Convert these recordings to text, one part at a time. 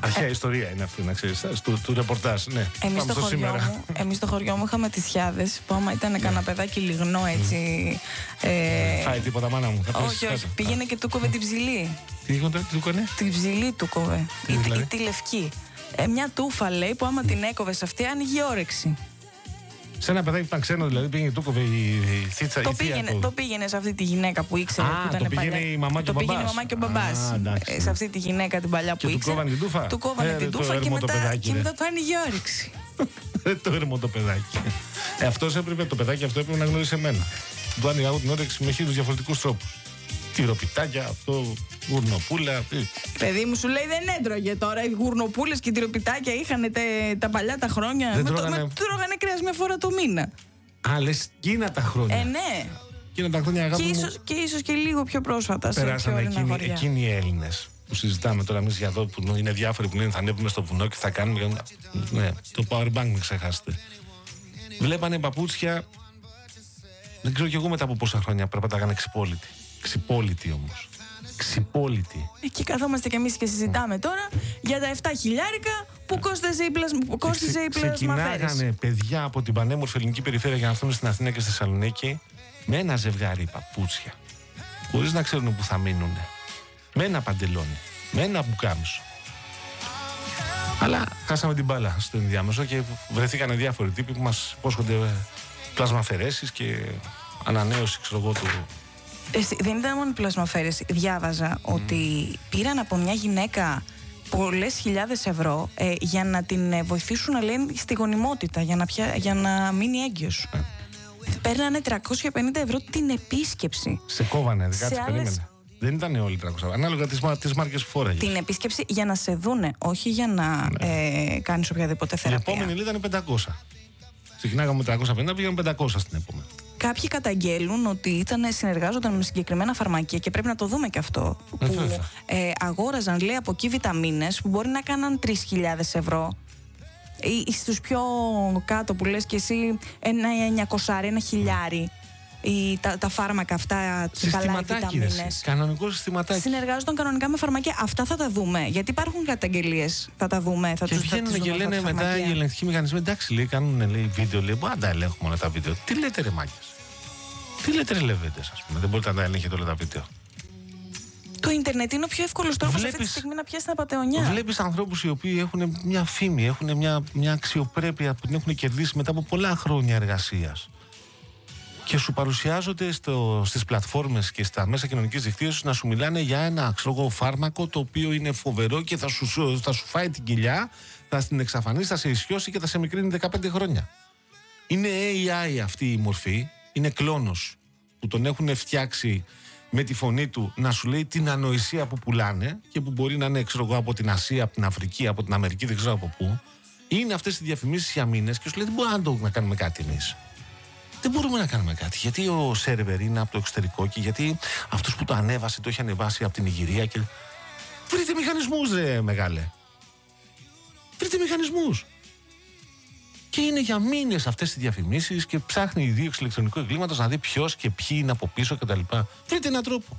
Αρχαία ιστορία είναι αυτή, να ξέρεις, του ρεπορτάζ. Ναι. Εμείς στο χωριό μου είχαμε τις Ιάδες, που άμα ήταν κανένα παιδάκι λιγνό έτσι. Φάει τίποτα, μάνα μου. Όχι, πήγαινε και του κόβε την ψηλή. Τι έκανε? Την ψηλή του κόβε. Ή τη λευκή. Μια τούφα λέει που άμα την έκοβε αυτή άνοιγε όρεξη. Σε ένα παιδάκι που ήταν ξένο, δηλαδή πήγαινε, του κόβε η θίτσα. Το πήγαινε σε αυτή τη γυναίκα που ήξερε που ήταν παλιά. Η μαμά και ο μπαμπάς. Το πήγαινε η μαμά και ο μπαμπάς. Σε αυτή τη γυναίκα την παλιά που ήξερε. Του κόβανε την τούφα. Του κόβανε την τούφα και μετά του άνοιγε όρεξη. Το έρμο το παιδάκι. Το παιδάκι αυτό έπρεπε να γνωρίσει εμένα. Του άνοιγα εγώ την όρεξη με 1000 διαφορετικούς τρόπους. Τυροπιτάκια, αυτό, γουρνοπούλα. Παιδί μου, σου λέει δεν έτρωγε τώρα. Οι γουρνοπούλες και οι τυροπιτάκια είχαν τα παλιά τα χρόνια. Τρώγανε κρέας μια φορά το μήνα. Α, λες εκείνα τα χρόνια. Ναι. Εκείνα τα χρόνια, αγάπη μου. Και ίσως και λίγο πιο πρόσφατα. Περάσανε εκείνοι οι Έλληνες που συζητάμε τώρα εμείς για εδώ, που είναι διάφοροι που λένε θα ανέβουμε στο βουνό και θα κάνουμε. Ναι, το powerbank μην ξεχάσετε. Βλέπανε παπούτσια. Δεν ξέρω κι εγώ μετά από πόσα χρόνια περπατάγανε ξυπόλυτοι. Ξυπόλυτοι όμως. Ξυπόλυτοι. Εκεί καθόμαστε κι εμείς και συζητάμε τώρα για τα 7 χιλιάρικα που κόστιζε η πλασμαφέρεση. Ξεκινάγανε παιδιά από την πανέμορφη ελληνική περιφέρεια για να έρθουν στην Αθήνα και στη Θεσσαλονίκη με ένα ζευγάρι παπούτσια. Χωρίς να ξέρουν που θα μείνουν. Με ένα παντελόνι. Με ένα μπουκάμισο. Αλλά χάσαμε την μπάλα στο ενδιάμεσο και βρεθήκανε διάφοροι τύποι που μας υπόσχονται πλασμαφαιρέσεις και ανανέωση, ξέρω εγώ, του. Δεν ήταν μόνο η πλασμαφέρεση. Διάβαζα ότι πήραν από μια γυναίκα πολλές χιλιάδες ευρώ για να την βοηθήσουν να λένε στη γονιμότητα, για να μείνει έγκυος. Παίρνανε 350 ευρώ την επίσκεψη. Σε κόβανε, κάτσε περίμενε. Δεν ήταν όλοι 300. Ανάλογα τις μάρκες που φόραγες. Την επίσκεψη για να σε δούνε, όχι για να κάνεις οποιαδήποτε θεραπεία. Η επόμενη ήταν 500. Ξεκινάγαμε με 350, πήγαμε 500 στην επόμενη. Κάποιοι καταγγέλουν ότι συνεργάζονταν με συγκεκριμένα φαρμακεία και πρέπει να το δούμε και αυτό. Που αγόραζαν, λέει, από εκεί βιταμίνες που μπορεί να κάναν 3.000 ευρώ. Ή στους πιο κάτω που λες και εσύ, ένα 900, ένα χιλιάρι. Τα φάρμακα αυτά, καλά οι βιταμίνες. Κανονικό συστηματάκι. Συνεργάζονταν κανονικά με φαρμακεία. Αυτά θα τα δούμε. Γιατί υπάρχουν καταγγελίες. Θα τα δούμε. Και βγαίνουν και λένε μετά οι ελεγκτικοί μηχανισμοί. Εντάξει, λέει, κάνουν βίντεο. Λέει, μπορεί να τα ελέγχουμε όλα τα βίντεο. Τι λέτε, ρε μάγκες? Τι λέτε, ρε λεβέντες, ας πούμε? Δεν μπορείτε να τα ελέγχετε όλα τα βίντεο. Το ίντερνετ είναι ο πιο εύκολος τρόπος αυτή τη στιγμή να πιάσει την απατεωνιά. Βλέπεις ανθρώπους οι οποίοι έχουν μια φήμη, έχουν μια αξιοπρέπεια που την έχουν κερδίσει μετά από πολλά χρόνια εργασίας. Και σου παρουσιάζονται στις πλατφόρμες και στα μέσα κοινωνικής δικτύωσης να σου μιλάνε για ένα φάρμακο το οποίο είναι φοβερό και θα σου φάει την κοιλιά, θα την εξαφανίσει, θα σε ισιώσει και θα σε μικρύνει 15 χρόνια. Είναι AI αυτή η μορφή, είναι κλόνος που τον έχουν φτιάξει με τη φωνή του να σου λέει την ανοησία που πουλάνε και που μπορεί να είναι από την Ασία, από την Αφρική, από την Αμερική, δεν ξέρω από πού. Είναι αυτές οι διαφημίσεις για μήνες και σου λέει δεν μπορούμε να κάνουμε κάτι εμείς. Δεν μπορούμε να κάνουμε κάτι. Γιατί ο σερβερ είναι από το εξωτερικό και γιατί αυτός που το ανέβασε το έχει ανεβάσει από την Ιγυρία. Και... Βρείτε μηχανισμούς, ρε μεγάλε. Βρείτε μηχανισμούς. Και είναι για μήνες αυτές οι διαφημίσεις και ψάχνει η δίωξη ηλεκτρονικού εγκλήματος να δει ποιος και ποιοι είναι από πίσω κτλ. Βρείτε έναν τρόπο.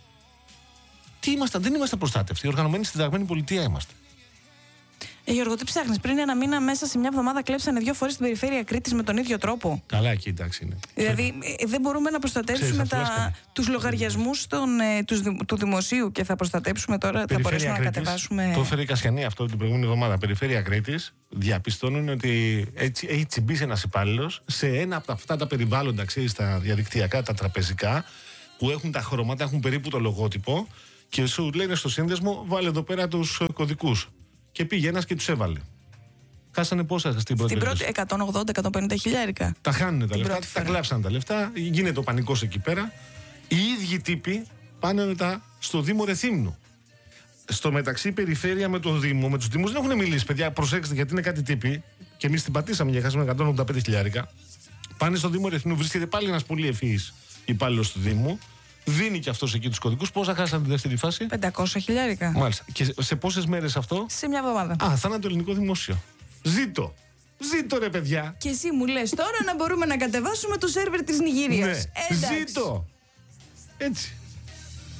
Δεν είμαστε προστάτευτοι. Οργανωμένοι στη συνταγμένη πολιτεία είμαστε. Γιώργο, τι ψάχνεις? Πριν ένα μήνα, μέσα σε μια εβδομάδα, κλέψανε 2 φορές στην περιφέρεια Κρήτης με τον ίδιο τρόπο. Καλά, εκεί εντάξει είναι. Δηλαδή, δεν μπορούμε να προστατεύσουμε τους λογαριασμούς του δημοσίου και θα προστατέψουμε τώρα. Θα μπορέσουμε να κατεβάσουμε. Το έφερε η Κασιανή αυτό την προηγούμενη εβδομάδα. Περιφέρεια Κρήτης διαπιστώνουν ότι έχει τσιμπήσει ένας υπάλληλος σε ένα από αυτά τα περιβάλλοντα, ξέρεις, τα διαδικτυακά, τα τραπεζικά, που έχουν τα χρώματα, έχουν περίπου το λογότυπο και σου λένε στο σύνδεσμο, βάλε εδώ πέρα τους κωδικούς. Και πήγε ένας και τους έβαλε. Χάσανε πόσα στην πρώτη? Στην πρώτη 180-150 χιλιάρικα. Τα χάνουν τα λεφτά, τα κλάψαν τα λεφτά, γίνεται ο πανικός εκεί πέρα. Οι ίδιοι τύποι πάνε μετά στο Δήμο Ρεθύμνου. Στο μεταξύ, περιφέρεια με το Δήμο, με τους Δήμους δεν έχουν μιλήσει. Παιδιά, προσέξτε, γιατί είναι κάτι τύποι. Και εμείς την πατήσαμε για χάσαμε 185 χιλιάρικα. Πάνε στο Δήμο Ρεθύμνου, βρίσκεται πάλι ένας πολύ ευφυής υπάλληλος του Δήμου. Δίνει και αυτός εκεί τους κωδικούς. Πόσα χάσανε τη δεύτερη φάση? 500 χιλιάρικα. Μάλιστα. Και σε πόσες μέρες αυτό? Σε μια εβδομάδα. Θάνατο ελληνικό δημόσιο. Ζήτω. Ζήτω, ρε παιδιά. Και εσύ μου λες τώρα να μπορούμε να κατεβάσουμε το σερβερ της Νιγηρίας. Ναι. Ζήτω. Έτσι.